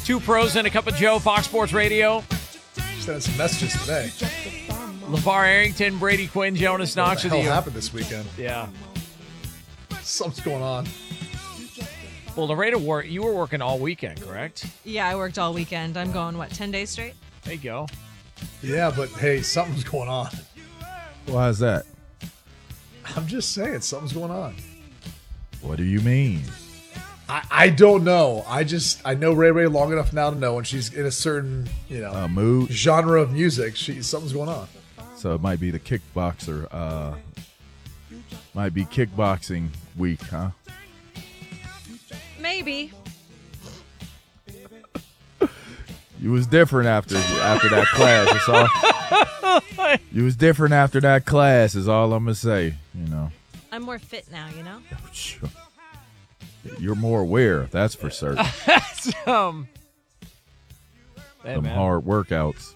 Two Pros and a Cup of Joe, Fox Sports Radio. Sending some messages today. LeVar Arrington, Brady Quinn, Jonas Knox with you. What the hell happened this weekend? Yeah. Something's going on. Well, Loretta, you were working all weekend, correct? Yeah, I worked all weekend. I'm going, 10 days straight? There you go. Yeah, but hey, something's going on. Why is that? I'm just saying, something's going on. What do you mean? I don't know. I know Ray Ray long enough now to know when she's in a certain, Mood. genre of music, something's going on. So it might be the kickboxer. Might be kickboxing week, huh? Maybe. You was different after that class. That's all. You was different after that class. Is all I'm gonna say. I'm more fit now. Sure. You're more aware. That's for certain. Some hard workouts.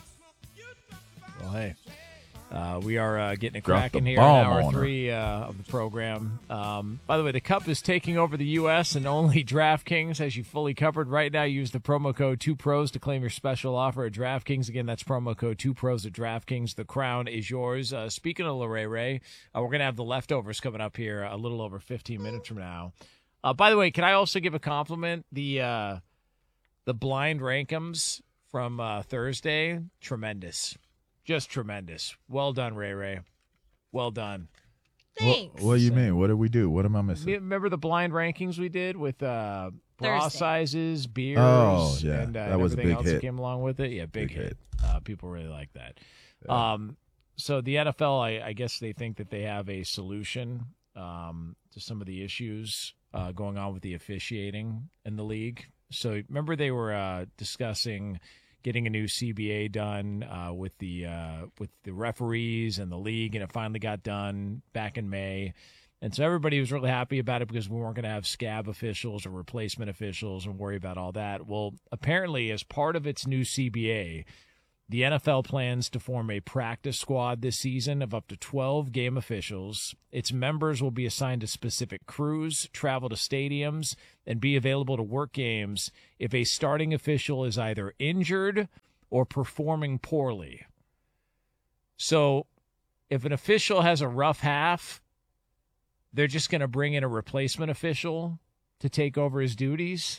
Well, hey. We are getting it Drop cracking the here in bomb hour on her. 3 of the program. By the way, the Cup is taking over the U.S. and only DraftKings has you fully covered right now. Use the promo code 2pros to claim your special offer at DraftKings. Again, that's promo code 2pros at DraftKings. The crown is yours. Speaking of Ray Ray, we're going to have the leftovers coming up here a little over 15 minutes from now. By the way, can I also give a compliment? The blind rankums from Thursday, tremendous. Just tremendous. Well done, Ray Ray. Well done. Thanks. What do you mean? What did we do? What am I missing? Remember the blind rankings we did with bra Thursday. sizes, beers, Oh, yeah. and That was a everything big else hit. that came along with it? Yeah, big Big hit. People really like that. Yeah. So the NFL, I guess they think that they have a solution to some of the issues going on with the officiating in the league. So remember they were discussing getting a new CBA done with the referees and the league, and it finally got done back in May. And so everybody was really happy about it because we weren't going to have scab officials or replacement officials and worry about all that. Well, apparently, as part of its new CBA, the NFL plans to form a practice squad this season of up to 12 game officials. Its members will be assigned to specific crews, travel to stadiums, and be available to work games if a starting official is either injured or performing poorly. So if an official has a rough half, they're just going to bring in a replacement official to take over his duties.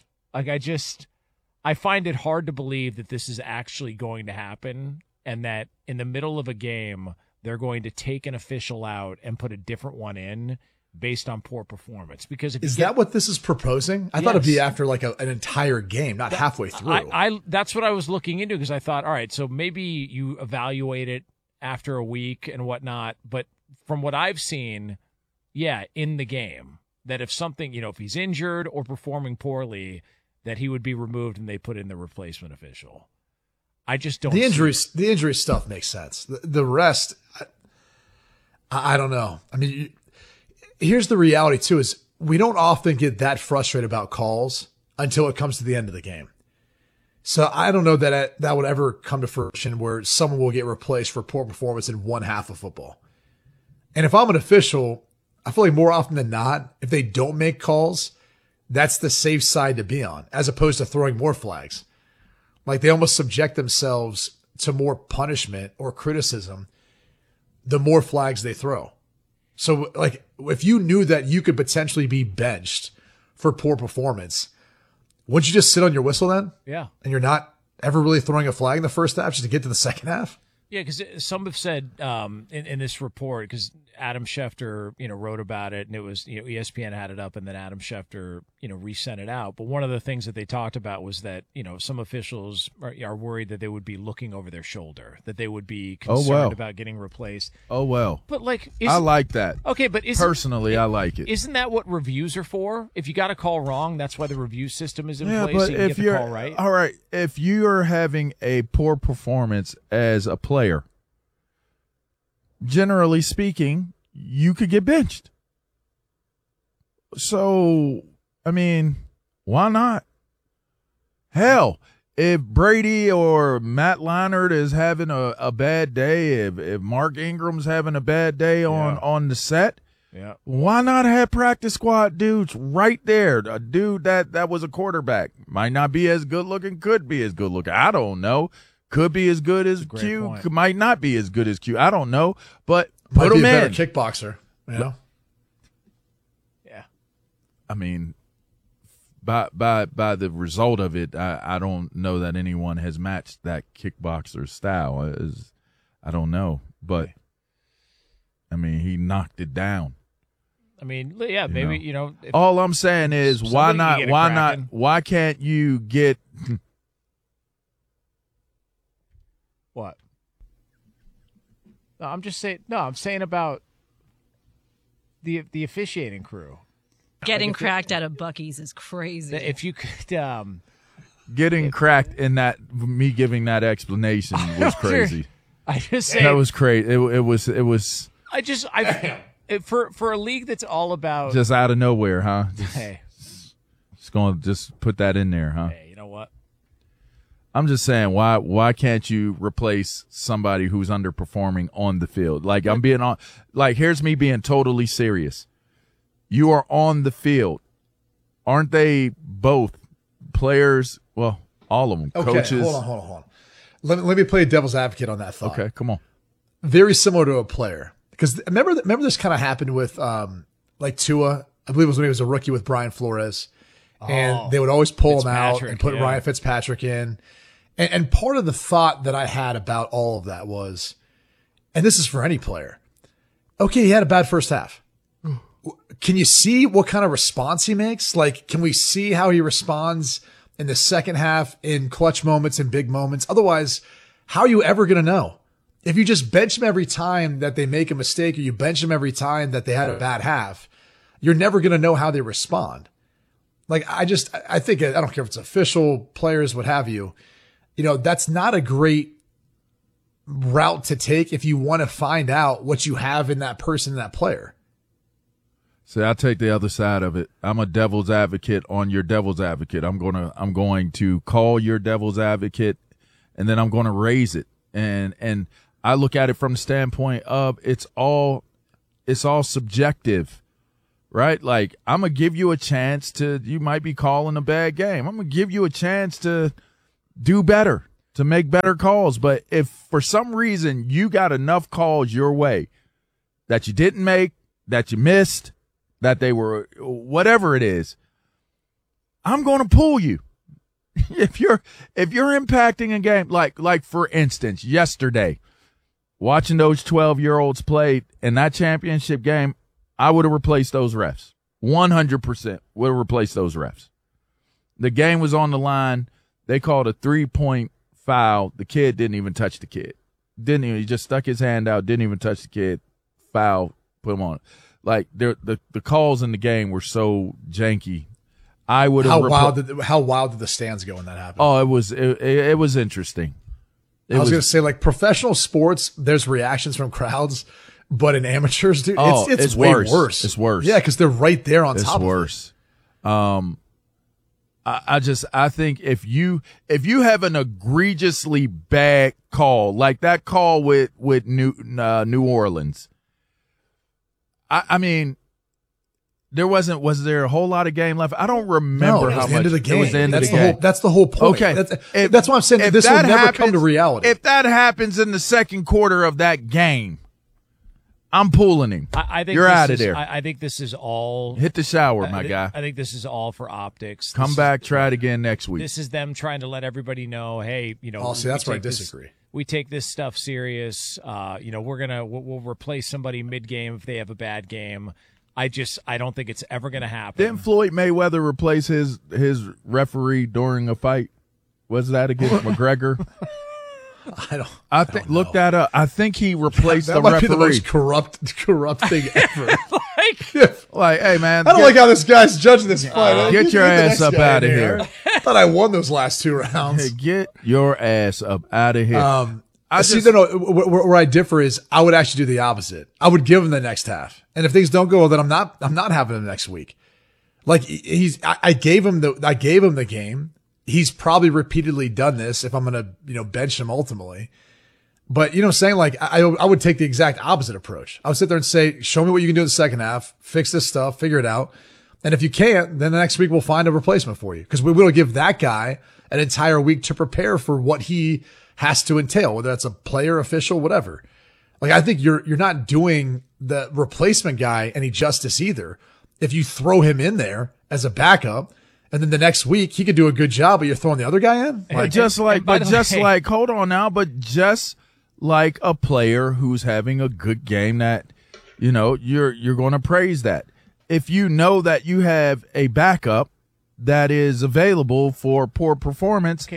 I find it hard to believe that this is actually going to happen and that in the middle of a game, they're going to take an official out and put a different one in based on poor performance. Because Is that what this is proposing? I thought it'd be after like an entire game, not halfway through. That's what I was looking into because I thought, all right, so maybe you evaluate it after a week and whatnot. But from what I've seen, in the game, that if something, if he's injured or performing poorly, that he would be removed and they put in the replacement official. I just don't. The injury stuff makes sense. The rest, I don't know. I mean, here's the reality too: is we don't often get that frustrated about calls until it comes to the end of the game. So I don't know that that would ever come to fruition where someone will get replaced for poor performance in one half of football. And if I'm an official, I feel like more often than not, if they don't make calls, that's the safe side to be on, as opposed to throwing more flags. Like they almost subject themselves to more punishment or criticism the more flags they throw. So like if you knew that you could potentially be benched for poor performance, wouldn't you just sit on your whistle then? Yeah. And you're not ever really throwing a flag in the first half just to get to the second half? Yeah, because some have said in this report, because Adam Schefter, wrote about it, and it was, ESPN had it up, and then Adam Schefter, resent it out. But one of the things that they talked about was that, some officials are worried that they would be looking over their shoulder, that they would be concerned about getting replaced. Oh, well. But I like that. Okay, but personally, I like it. Isn't that what reviews are for? If you got a call wrong, that's why the review system is in place. But so you can if get the call right. All right, if you are having a poor performance as a player, generally speaking, you could get benched. So, I mean, why not? Hell, if Brady or Matt Leinart is having a bad day, if Mark Ingram's having a bad day on the set, Yeah. Why not have practice squad dudes right there? A dude that was a quarterback might not be as good looking, could be as good looking. I don't know. Could be as good as Q. Might not be as good as Q. I don't know. But Might put be him a better in. kickboxer. You know? Yeah. I mean, by the result of it, I don't know that anyone has matched that kickboxer style. I don't know, but I mean, he knocked it down. I mean, yeah, maybe if All I'm saying is, why somebody can not? get it Why cracking. not? Why can't you get? What? No, I'm just saying. No, I'm saying about the officiating crew. Getting cracked out of Buc-ee's is crazy. If you could, Getting cracked in that, me giving that explanation was crazy. I just say That was crazy. It was for a league that's all about. just out of nowhere, huh? Hey, Just going to just put that in there, huh? hey, you know what? I'm just saying, why can't you replace somebody who's underperforming on the field? Like here's me being totally serious. You are on the field. Aren't they both players? Well, all of them. Okay, Coaches. hold on. Let me play devil's advocate on that thought. Okay, come on. Very similar to a player. Because remember this kind of happened with like Tua. I believe it was when he was a rookie with Brian Flores. And they would always pull him out and put Ryan Fitzpatrick in. And part of the thought that I had about all of that was, and this is for any player, okay, he had a bad first half. Can you see what kind of response he makes? Like, can we see how he responds in the second half in clutch moments and big moments? Otherwise, how are you ever going to know? If you just bench him every time that they make a mistake, or you bench him every time that they had a bad half, you're never going to know how they respond. Like, I think, I don't care if it's official, players, what have you, that's not a great route to take if you want to find out what you have in that person, that player. See, I'll take the other side of it. I'm a devil's advocate on your devil's advocate. I'm going to call your devil's advocate, and then I'm going to raise it. And I look at it from the standpoint of it's all subjective, right? Like, I'm going to give you a chance you might be calling a bad game. I'm going to give you a chance to do better, to make better calls. But if for some reason you got enough calls your way that you didn't make, that you missed, that they were whatever it is, I'm going to pull you. If you're impacting a game, like for instance, yesterday, watching those 12-year-olds play in that championship game, I would have replaced those refs. 100% would have replaced those refs. The game was on the line. They called a 3-point foul. The kid didn't even touch the kid. He just stuck his hand out, didn't even touch the kid. Foul, put him on. Like, the calls in the game were so janky. I would have. How wild did the stands go when that happened? Oh, it was interesting. I was going to say, like, professional sports, there's reactions from crowds, but in amateurs, dude, it's way worse. It's worse. Yeah, because they're right there on top of it. It's worse. I think if you have an egregiously bad call, like that call with New Orleans, I mean, was there a whole lot of game left? I don't remember how much. End of the game. It was the end of the game. That's the whole point. Okay. That's why I'm saying this will never come to reality. If that happens in the second quarter of that game, I'm pulling him. I think you're out of there. I think this is all. Hit the shower, my guy. I think this is all for optics. Come back, try it again next week. This is them trying to let everybody know, hey, see, that's where I disagree. We take this stuff serious. We'll replace somebody mid-game if they have a bad game. I don't think it's ever going to happen. Didn't Floyd Mayweather replace his referee during a fight? Was that against McGregor? I think look that up. I think he replaced the referee. That might be the most corrupt thing ever. Like, hey man, I don't like how this guy's judging this fight. Get your ass up out of here. I thought I won those last 2 rounds. Get your ass up out of here. Where I differ is I would actually do the opposite. I would give him the next half, and if things don't go well, then I'm not having him next week. Like I gave him the game. He's probably repeatedly done this. If I'm gonna bench him ultimately, But you know what I'm saying? Like I would take the exact opposite approach. I would sit there and say, show me what you can do in the second half, fix this stuff, figure it out. And if you can't, then the next week we'll find a replacement for you. Because we will give that guy an entire week to prepare for what he has to entail, whether that's a player, official, whatever. Like I think you're not doing the replacement guy any justice either. If you throw him in there as a backup, and then the next week he could do a good job, but you're throwing the other guy in. Like, just like hold on now, but just like a player who's having a good game that, you know, you're going to praise that. If you know that you have a backup that is available for poor performance,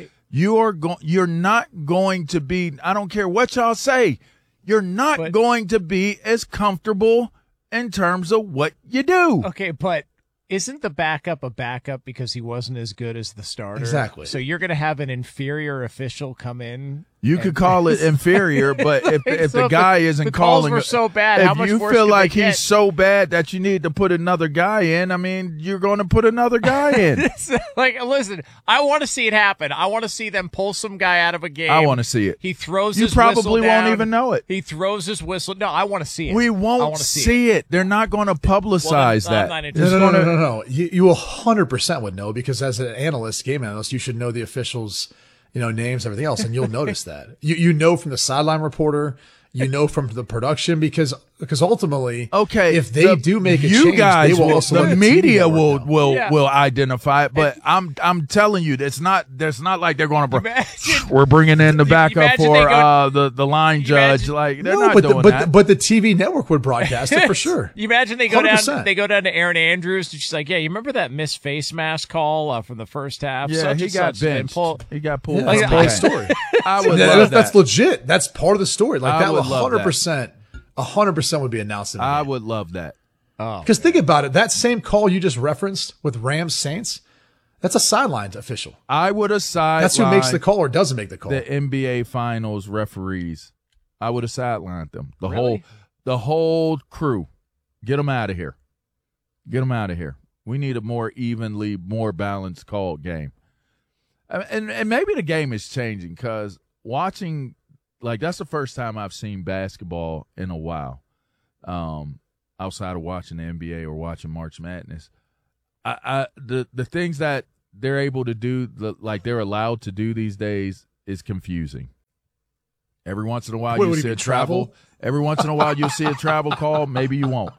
you're not going to be, I don't care what y'all say, you're not going to be as comfortable in terms of what you do. Okay, but isn't the backup a backup because he wasn't as good as the starter? Exactly. So you're going to have an inferior official come in. You could call it inferior, but if the guy isn't the calling, calls were so bad, how much if you worse feel could like they get? he's so bad that you need to put another guy in, I mean, you're going to put another guy in. Like, listen, I want to see it happen. I want to see them pull some guy out of a game. I want to see it. He throws You his whistle probably down. won't even know it. He throws his whistle. No, I want to see it. We I won't wanna see it. They're not going to publicize Well, then I'm that. not interested. No. You 100% would know because as an analyst, game analyst, you should know the officials, you know, names, everything else, and you'll notice that. You know from the sideline reporter, you know from the production because ultimately, Okay, if they do make a you change, guys they will will, also the let media TV network know. will identify it. But I'm telling you, there's not like they're going to. Imagine- We're bringing in the backup imagine for they go- the line judge. imagine- Like they're No, not but doing the, that. but the TV network would broadcast it for sure. You imagine they go 100%. down. They go down to Aaron Andrews, and she's like, "Yeah, you remember that missed face mask call from the first half? Yeah, Such he and got such, and benched. pull- He got pulled. Yeah, from that's the part of game. the story. I would That- love that's that. legit. That's part of the story. Like I that would would love that. 100% would be announced in the I game. would love that. Because think about it, that same call you just referenced with Rams Saints, that's a sidelined official. I would have sidelined. That's who makes the call or doesn't make the call. The NBA Finals referees. I would have sidelined them. Really? The whole crew. Get them out of here. Get them out of here. We need a more evenly, more balanced called game. And maybe the game is changing because watching, like, that's the first time I've seen basketball in a while, outside of watching the NBA or watching March Madness. The things that they're able to do, like they're allowed to do these days, is confusing. Every once in a while, What you do you see a mean, travel. travel? Every once in a while, you'll see a travel call. Maybe you won't.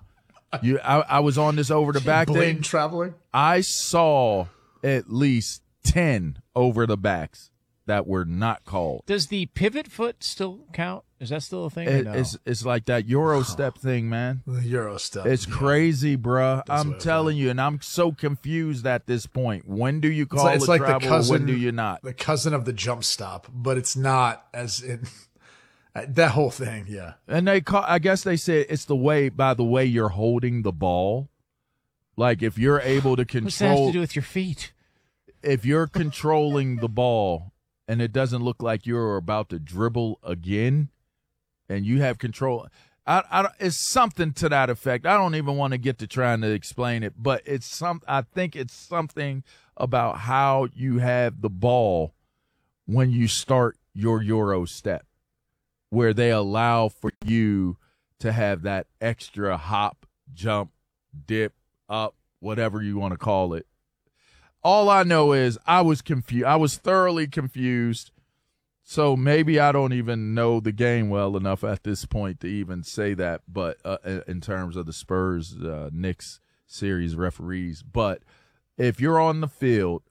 I was on this over the back Blatant thing. traveling. I saw at least 10 over the backs that were not called. Does the pivot foot still count? Is that still a thing? Or no? It's like that Euro step thing, man. The Euro stuff. It's Yeah. crazy, bruh. That's I'm what I telling you, and I'm so confused at this point. When do you call It's a like the travel or cousin, when do you not? the cousin of the jump stop, but it's not as in that whole thing. Yeah. And I guess they said it's by the way you're holding the ball. Like if you're able to What's that have control, to do with your feet? if you're controlling the ball and it doesn't look like you're about to dribble again and you have control, it's something to that effect. I don't even want to get to trying to explain it, but I think it's something about how you have the ball when you start your Euro step, where they allow for you to have that extra hop, jump, dip, up, whatever you want to call it. All I know is I was confused. I was thoroughly confused. So maybe I don't even know the game well enough at this point to even say that, but in terms of the Spurs Knicks series referees. But if you're on the field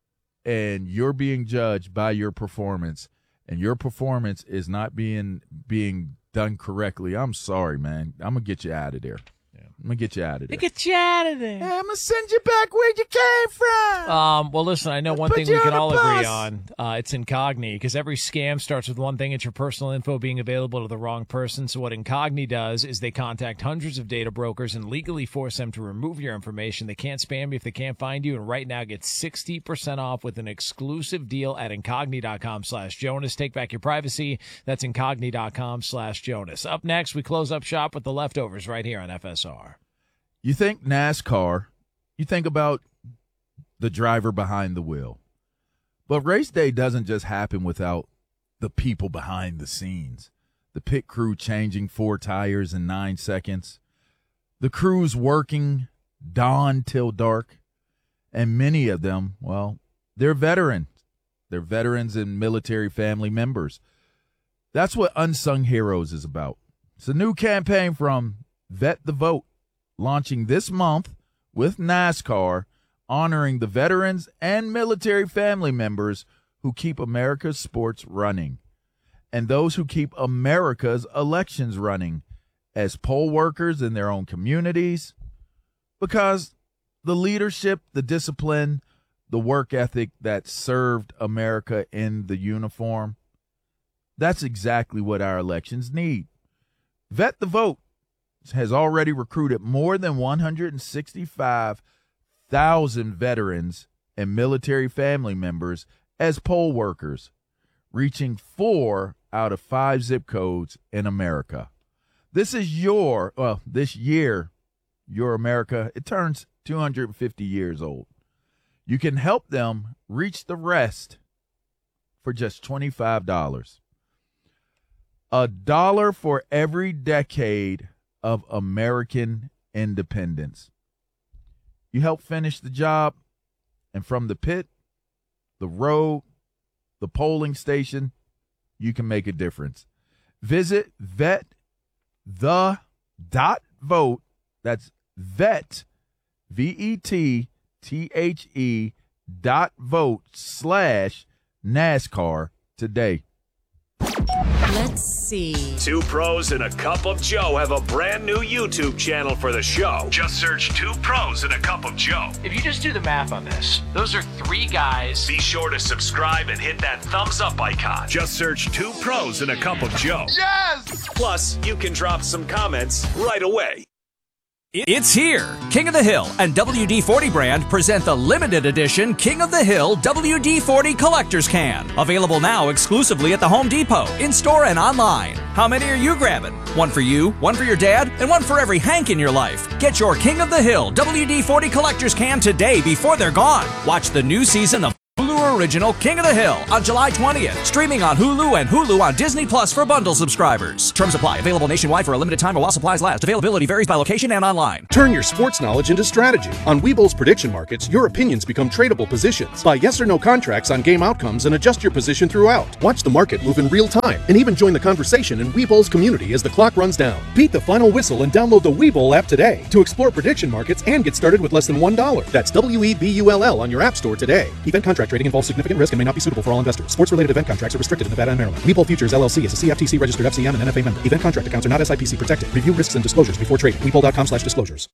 and you're being judged by your performance and your performance is not being done correctly, I'm sorry, man. I'm going to get you out of there. I'm going to get you out of there. Get you out of there. I'm going to send you back where you came from. Well, listen, I know one Put thing you we can on a all bus. agree on. It's Incogni, because every scam starts with one thing. It's your personal info being available to the wrong person. So what Incogni does is they contact hundreds of data brokers and legally force them to remove your information. They can't spam you if they can't find you. And right now, get 60% off with an exclusive deal at Incogni.com/Jonas. Take back your privacy. That's Incogni.com/Jonas. Up next, we close up shop with the leftovers right here on FSR. You think NASCAR, you think about the driver behind the wheel. But race day doesn't just happen without the people behind the scenes. the pit crew changing 4 tires in 9 seconds, the crews working dawn till dark, and many of them, well, they're veterans. They're veterans and military family members. That's what Unsung Heroes is about. It's a new campaign from Vet the Vote, launching this month with NASCAR, honoring the veterans and military family members who keep America's sports running, and those who keep America's elections running as poll workers in their own communities, because the leadership, the discipline, the work ethic that served America in the uniform, that's exactly what our elections need. Vet the Vote has already recruited more than 165,000 veterans and military family members as poll workers, reaching 4 out of 5 zip codes in America. This year, your America, it turns 250 years old. You can help them reach the rest for just $25. $1 for every decade of American independence. You help finish the job, and from the pit, the road, the polling station, you can make a difference. Visit VetThe.vote. That's vet, VETTHE.vote/NASCAR today. Let's see. 2 Pros and a Cup of Joe have a brand new YouTube channel for the show. Just search 2 Pros and a Cup of Joe. If you just do the math on this, those are 3 guys. Be sure to subscribe and hit that thumbs up icon. Just search 2 Pros and a Cup of Joe. Yes! Plus, you can drop some comments right away. It's here! King of the Hill and WD-40 brand present the limited edition King of the Hill WD-40 Collector's Can. Available now exclusively at the Home Depot, in-store and online. How many are you grabbing? One for you, one for your dad, and one for every Hank in your life. Get your King of the Hill WD-40 Collector's Can today before they're gone. Watch the new season of Hulu original King of the Hill on July 20th. Streaming on Hulu and Hulu on Disney Plus for bundle subscribers. Terms apply. Available nationwide for a limited time or while supplies last. Availability varies by location and online. Turn your sports knowledge into strategy. On Webull's prediction markets, your opinions become tradable positions. Buy yes or no contracts on game outcomes and adjust your position throughout. Watch the market move in real time and even join the conversation in Webull's community as the clock runs down. Beat the final whistle and download the Webull app today to explore prediction markets and get started with less than $1. That's WEBULL on your app store today. Event contract trading involves significant risk and may not be suitable for all investors. Sports-related event contracts are restricted in Nevada and Maryland. Webull Futures LLC is a CFTC registered FCM and NFA member. Event contract accounts are not SIPC protected. Review risks and disclosures before trading. Webull.com/disclosures.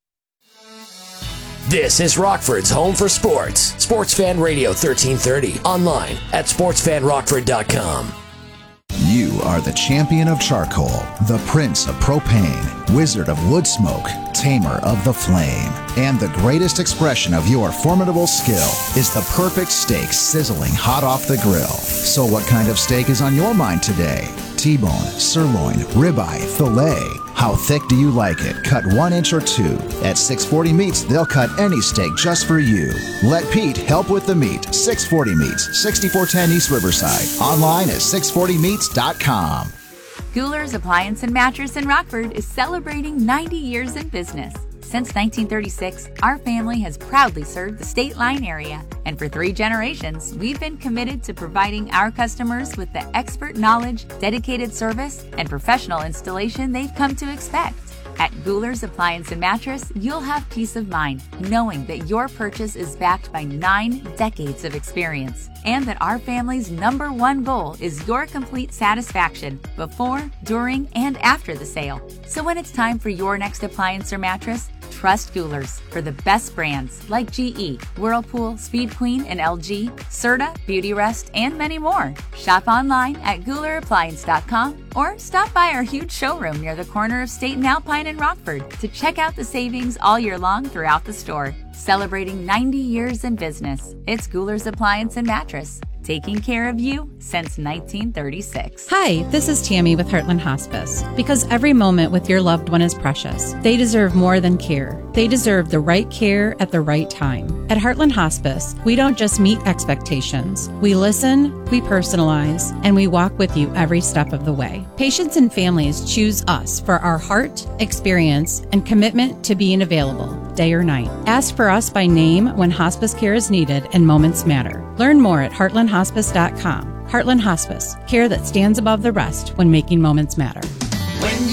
This is Rockford's home for sports. Sports Fan Radio 1330. Online at sportsfanrockford.com. You are the champion of charcoal, the prince of propane, wizard of wood smoke, tamer of the flame. And the greatest expression of your formidable skill is the perfect steak sizzling hot off the grill. So what kind of steak is on your mind today? T-bone, sirloin, ribeye, filet. How thick do you like it? Cut 1 inch or 2. At 640 Meats, they'll cut any steak just for you. Let Pete help with the meat. 640 Meats, 6410 East Riverside. Online at 640meats.com. Guler's Appliance and Mattress in Rockford is celebrating 90 years in business. Since 1936, our family has proudly served the State Line area, and for 3 generations, we've been committed to providing our customers with the expert knowledge, dedicated service, and professional installation they've come to expect. At Guler's Appliance and Mattress, you'll have peace of mind knowing that your purchase is backed by 9 decades of experience, and that our family's #1 goal is your complete satisfaction before, during, and after the sale. So when it's time for your next appliance or mattress, trust Guler's for the best brands like GE, Whirlpool, Speed Queen, and LG, Serta, Beautyrest, and many more. Shop online at GulerAppliance.com or stop by our huge showroom near the corner of State and Alpine in Rockford to check out the savings all year long throughout the store. Celebrating 90 years in business, it's Guler's Appliance and Mattress. taking care of you since 1936. Hi, this is Tammy with Heartland Hospice. Because every moment with your loved one is precious, they deserve more than care. They deserve the right care at the right time. At Heartland Hospice, we don't just meet expectations. We listen, we personalize, and we walk with you every step of the way. Patients and families choose us for our heart, experience, and commitment to being available, day or night. Ask for us by name when hospice care is needed and moments matter. Learn more at heartlandhospice.com. Heartland Hospice, care that stands above the rest when making moments matter.